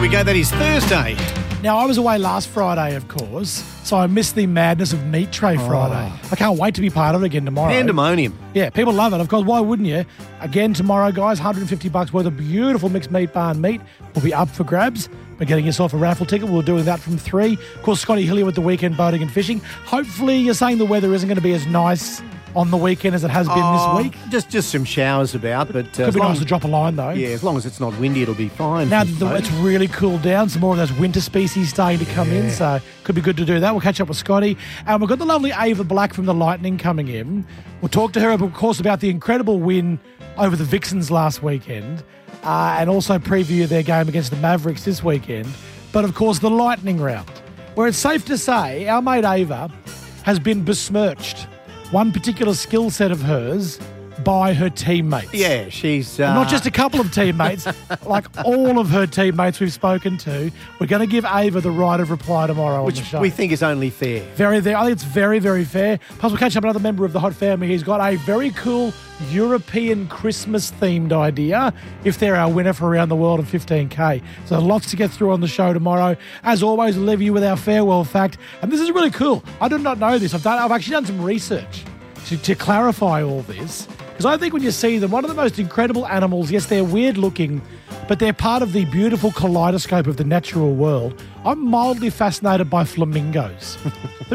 There we go. That is Thursday. Now, I was away last Friday, of course, so I missed the madness of Meat Tray Friday. I can't wait to be part of it again tomorrow. Pandemonium. Yeah, people love it. Of course, why wouldn't you? Again, tomorrow, guys, $150 worth of beautiful mixed meat barn meat will be up for grabs. We're getting yourself a raffle ticket. We're doing that from 3. Of course, Scotty Hillier with the weekend boating and fishing. Hopefully, you're saying the weather isn't going to be as nice on the weekend as it has been this week. Just some showers about, but Could be nice to drop a line, though. Yeah, as long as it's not windy, it'll be fine. Now that it's really cooled down, some more of those winter species starting to come in, so could be good to do that. We'll catch up with Scotty. And we've got the lovely Ava Black from the Lightning coming in. We'll talk to her, of course, about the incredible win over the Vixens last weekend, and also preview their game against the Mavericks this weekend. But, of course, the Lightning round, where it's safe to say our mate Ava has been besmirched. One particular skill set of hers by her teammates. Yeah, she's... Not just a couple of teammates, like all of her teammates we've spoken to. We're going to give Ava the right of reply tomorrow on the show. We think is only fair. I think it's very, very fair. Plus, we'll catch up with another member of the Hot Family. He's got a very cool European Christmas-themed idea if they're our winner for Around the World of 15K. So lots to get through on the show tomorrow. As always, we'll leave you with our farewell fact. And this is really cool. I did not know this. I've actually done some research to clarify all this. Because I think when you see them, one of the most incredible animals, yes, they're weird looking, but they're part of the beautiful kaleidoscope of the natural world. I'm mildly fascinated by flamingos.